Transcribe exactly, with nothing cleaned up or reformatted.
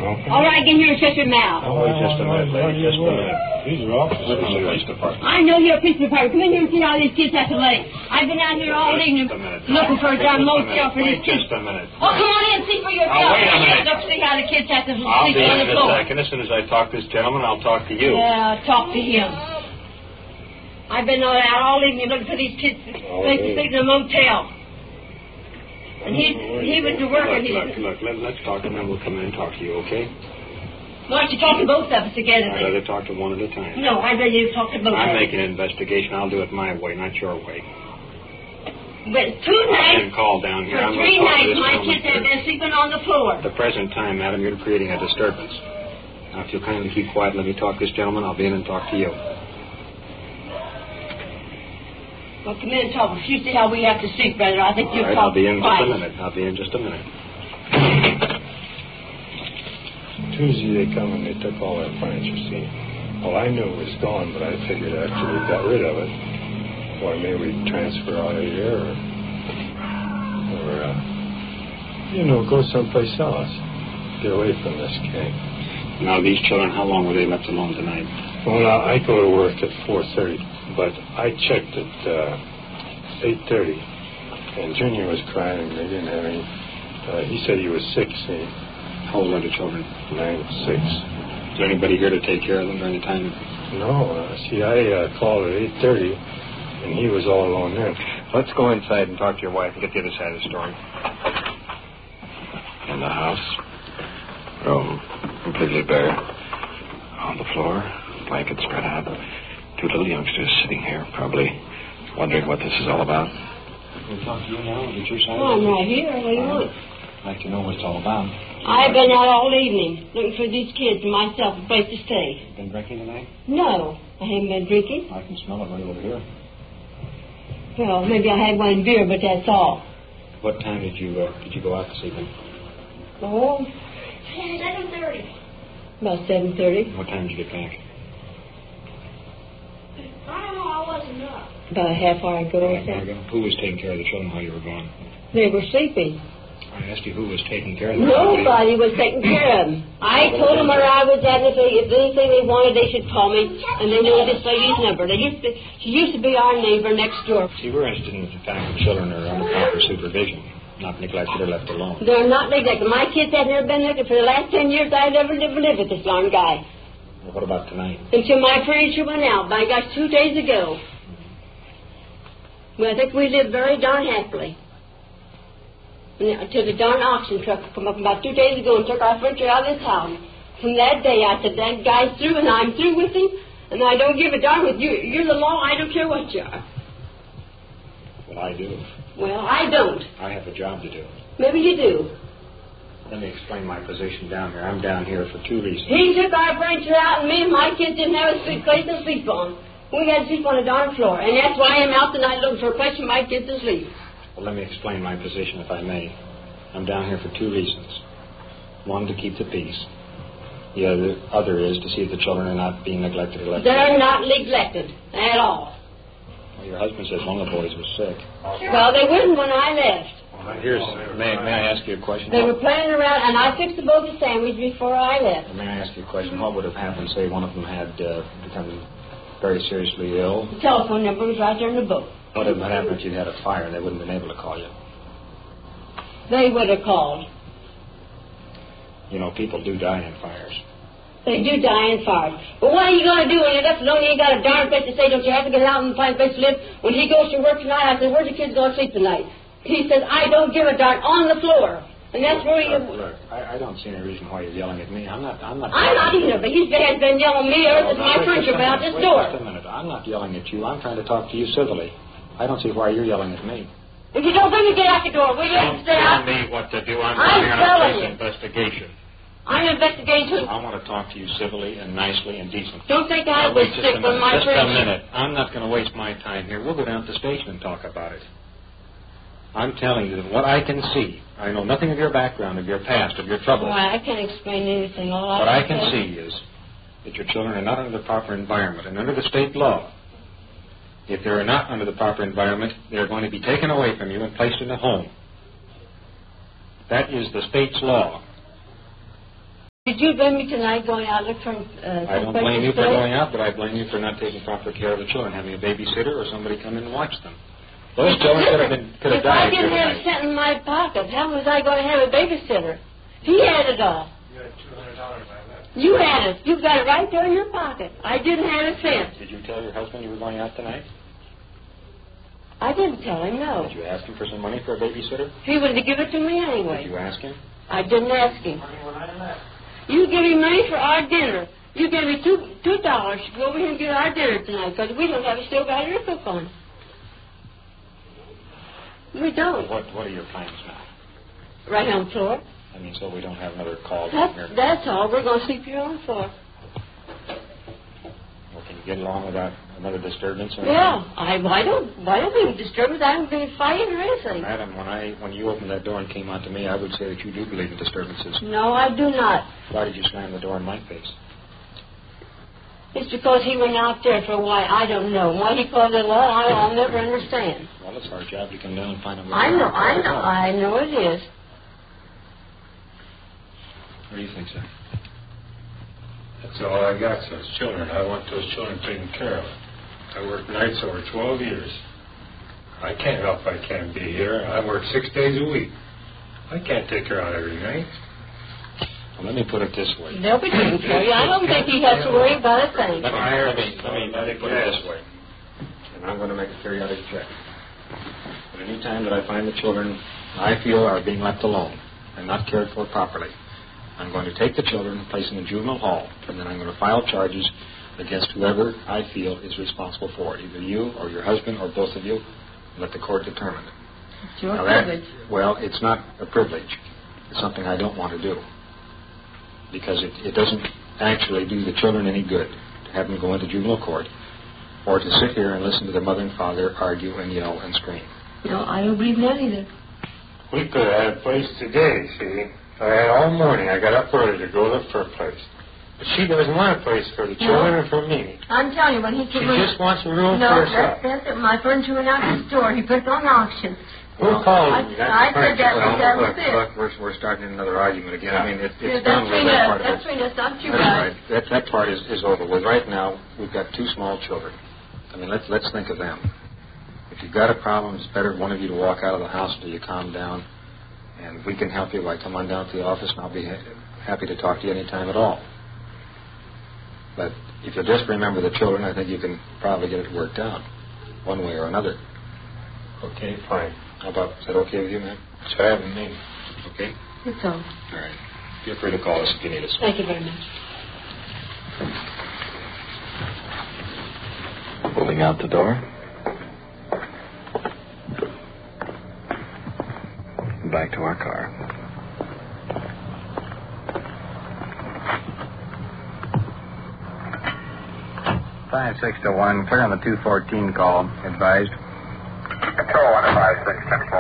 okay? All right, get here and shut your mouth. Oh, wait just a minute, lady, just a minute. These are officers from the police department. I know you're a police department. Come in here and see how these kids have to lay. I've been out here all evening looking for a darn motel for these kids. Just a minute. Oh, come on in and see for yourself. Oh, wait a minute. Look, see how the kids have to I'll sleep be on in the in a floor. second. As soon as I talk to this gentleman, I'll talk to you. Yeah, talk to him. I've been out all evening looking for these kids to Oh, sleep in a motel. And he he went to work look, and he... Look, look, let, let's talk and then we'll come in and talk to you, okay? Why don't you talk to both of us together? I'd rather talk to one at a time. No, I'd rather you talk to both of us. I'm making an investigation. I'll do it my way, not your way. But two I've nights... been called down here. For I'm three going to talk to nights, this my gentleman kids have first. been sleeping on the floor. At the present time, madam, you're creating a disturbance. Now, if you'll kindly keep quiet and let me talk to this gentleman, I'll be in and talk to you. Well, come in and talk. If you see how we have to sleep, brother, I think All you'll right, talk I'll be in quiet. just a minute. I'll be in just a minute. Tuesday they come and they took all our furniture, see. Well, I knew it was gone, but I figured after we got rid of it, or maybe we'd transfer out of here, or, or uh, you know, go someplace else. Get away from this gang. Now, these children, how long were they left alone tonight? Well, I go to work at four thirty. But I checked at uh, eight thirty, and Junior was crying, and they didn't have any. Uh, he said he was sick, see. How old are the children? Nine and six. Is there anybody here to take care of them during the time? No. Uh, see, I uh, called at eight thirty, and he was all alone then. Let's go inside and talk to your wife and get the other side of the story. In the house, room completely bare. On the floor, blankets spread out. Two little youngsters sitting here, probably wondering what this is all about. Can we talk to you now? Get your side? Oh, I'm right here. What do you want? I'd like to know what it's all about. I've been out all evening looking for these kids and myself a place to stay. Been drinking tonight? No, I haven't been drinking. I can smell it right over here. Well, maybe I had one beer, but that's all. What time did you uh, did you go out this evening? Oh, seven thirty. about seven thirty. What time did you get back? I don't know, I wasn't up. About a half hour ago or Half so. hour ago. Who was taking care of the children while you were gone? They were sleeping. I asked you who was taking care of them. Nobody was taking care of them. I told them where I was at, and if, they, if anything they wanted, they should call me. And they knew this lady's number. They used to, she used to be our neighbor next door. See, we're interested in the fact that children are under proper supervision, not neglected or left alone. They're not neglected. My kids have never been neglected. For the last ten years, I've never lived, lived with this darn guy. Well, what about tonight? Until my furniture went out. My gosh, two days ago. Well, I think we lived very darn happily. Until the darn auction truck come up about two days ago and took our furniture out of this house. From that day, I said, that guy's through, and I'm through with him, and I don't give a darn with you. You're the law. I don't care what you are. Well, I do. Well, I don't. I have a job to do. Maybe you do. Let me explain my position down here. I'm down here for two reasons. He took our furniture out, and me and my kids didn't have a sleep place to sleep on. We had to sleep on the darn floor, and that's why I'm out tonight looking for a place for my kids to sleep. Well, let me explain my position, if I may. I'm down here for two reasons. One, to keep the peace. The other, other is to see if the children are not being neglected or left They're alone. not neglected at all. Well, your husband says one of the boys was sick. Well, they wouldn't when I left. Well, here's, may, may I ask you a question? They were playing around, and I fixed the both the sandwich before I left. May I ask you a question? What would have happened, say, one of them had uh, become very seriously ill? The telephone number was right there in the book. What would have happened if you had a fire? They wouldn't have been able to call you. They would have called. You know, people do die in fires. They do die in fires. But what are you going to do when you're left alone? You ain't got a darn place to stay. Don't you have to get out and find a place to live? When he goes to work tonight, I said, where's the kids going to sleep tonight? He says, I don't give a darn, on the floor. And that's where you... Look, look I, I don't see any reason why you're yelling at me. I'm not... I'm not, I'm not either, but he has been yelling at me ever since my furniture went out this wait door. just a minute. I'm not yelling at you. I'm trying to talk to you civilly. I don't see why you're yelling at me. If you don't bring me, get out the door, will you? Don't Stay out. tell me what to do. I'm, I'm going on a telling police you. investigation. I'm investigating too. I want to talk to you civilly and nicely and decently. Don't think I Now, was wait just sick a when minute. my Just a furniture... minute. I'm not going to waste my time here. We'll go down to the station and talk about it. I'm telling you that what I can see, I know nothing of your background, of your past, of your troubles. Well, I can't explain anything. All What I I can see is that your children are not under the proper environment. And under the state law, if they are not under the proper environment, they are going to be taken away from you and placed in a home. That is the state's law. Did you blame me tonight going out looking for uh, I don't blame you for going out, but I blame you for not taking proper care of the children, having a babysitter or somebody come in and watch them. Those children could have been could have if I died. didn't have a cent in my pocket, how was I going to have a babysitter? He had it all. You had two hundred dollars I left. You had it. You got it right there in your pocket. I didn't have a cent. Did you tell your husband you were going out tonight? I didn't tell him, no. Did you ask him for some money for a babysitter? He was to give it to me Did anyway. you ask him? I didn't ask him. You give me money for our dinner. You give me two two dollars to go over here and get our dinner tonight because we don't have a stove out here to cook on. We don't. What What are your plans now? Right on the floor. I mean, so we don't have another call down here. That's, that's all. We're going to sleep here on the floor. Well, can you get along without another disturbance? Or Yeah. I, I don't I don't mean disturbance. I don't mean fighting or anything. Madam, when I when you opened that door and came out to me, I would say that you do believe in disturbances. No, I do not. Why did you slam the door in my face? It's because he went out there for why I don't know. Why he called it law, I, I'll never understand. Well, it's our job to come down and find out. I know, I know, I know it is. What do you think, sir? That's all I got, those children. I want those children taken care of. I worked nights over twelve years. I can't help I can't be here. I work six days a week. I can't take her out every night. Well, let me put it this way. They'll be taken care of. I don't think he has to worry about a thing. Let me, let me, let me, let me put it this way. And I'm going to make a periodic check. But any time that I find the children I feel are being left alone and not cared for properly, I'm going to take the children and place them in juvenile hall, and then I'm going to file charges against whoever I feel is responsible for it, either you or your husband or both of you. Let the court determine it. It's your Now that, privilege. well, it's not a privilege. It's something I don't want to do. Because it, it doesn't actually do the children any good to have them go into juvenile court or to sit here and listen to their mother and father argue and yell and scream. No, I don't believe that either. We could have had a place today, see. I had all morning. I got up early to go look for a place. But she doesn't want a place for the children or for me. I'm telling you, when he She came just wants a room no, for herself. that's, that's it. My furniture went out the store. He put it on auction. Who called I, you? I said that Well, was that was look, it. look, we're, we're starting another argument again. I mean, it, it's That's done with between that us. part of That's it. between us, not you That's guys. right. That, that part is, is over with. Right now, we've got two small children. I mean, let's let's think of them. If you've got a problem, it's better one of you to walk out of the house until you calm down, and we can help you. Like, come on down to the office, and I'll be ha- happy to talk to you any time at all. But if you just remember the children, I think you can probably get it worked out, one way or another. Okay, fine. How about, is that okay with you, ma'am? It's fine with me. Okay? It's all. All right. Feel free to call us if you need us. Thank you very much. Moving out the door. Back to our car. Five six to one, clear on the two fourteen call. Advised. Control one five six.